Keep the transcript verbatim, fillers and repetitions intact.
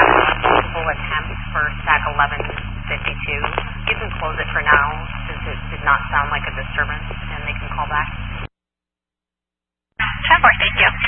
have multiple attempts for stack eleven fifty-two. You can close it for now since it did not sound like a disturbance, and they can call back. ten four, thank you.